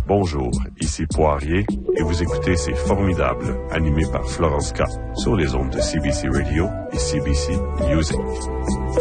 Bonjour, ici Poirier et vous écoutez C'est Formidable, animé par Florence K. sur les ondes de CBC Radio et CBC Music.